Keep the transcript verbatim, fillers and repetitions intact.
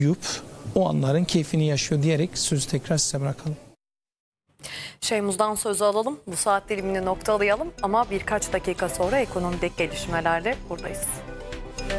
o anların keyfini yaşıyor diyerek sözü tekrar size bırakalım. Şeyhmuz'dan sözü alalım. Bu saat dilimini noktalayalım ama birkaç dakika sonra ekonomideki gelişmelerle buradayız.